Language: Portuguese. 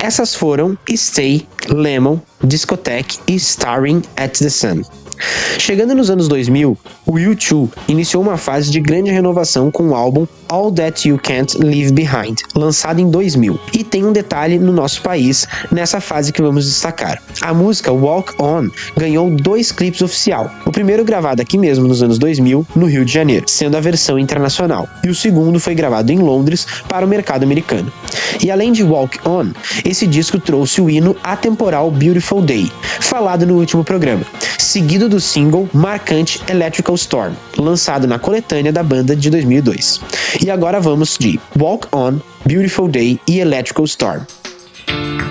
Essas foram Stay, Lemon, Discotheque e Staring at the Sun. Chegando nos anos 2000, o U2 iniciou uma fase de grande renovação com o álbum All That You Can't Leave Behind, lançado em 2000. E tem um detalhe no nosso país nessa fase que vamos destacar. A música Walk On ganhou 2 clipes oficial. O primeiro gravado aqui mesmo nos anos 2000, no Rio de Janeiro, sendo a versão internacional. E o segundo foi gravado em Londres para o mercado americano. E além de Walk On, esse disco trouxe o hino atemporal Beautiful Day, falado no último programa, seguido do single marcante Electrical Storm, lançado na coletânea da banda de 2002. E agora vamos de Walk On, Beautiful Day e Electrical Storm.